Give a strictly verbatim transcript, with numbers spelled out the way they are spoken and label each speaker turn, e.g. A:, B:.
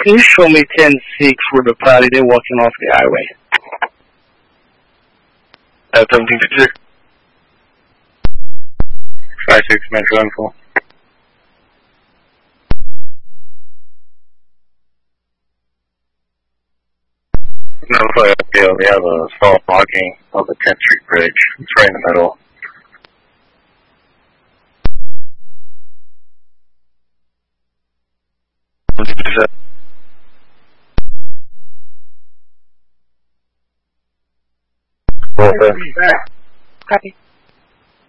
A: Can you show me ten six for the party? They're walking off the highway.
B: Uh, seventeen fifty-six. five six, Metro info. No, for F P L, we have a small blocking of the tenth Street Bridge. It's right in the middle.
C: Copy.